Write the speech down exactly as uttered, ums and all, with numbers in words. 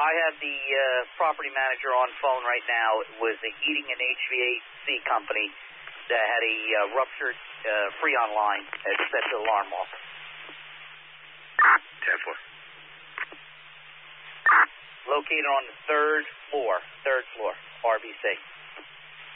I have the uh, property manager on phone right now. It was a heating and H V A C company that had a uh, ruptured uh, Freon line that set the alarm off. ten four. Located on the third floor, third floor, R B C.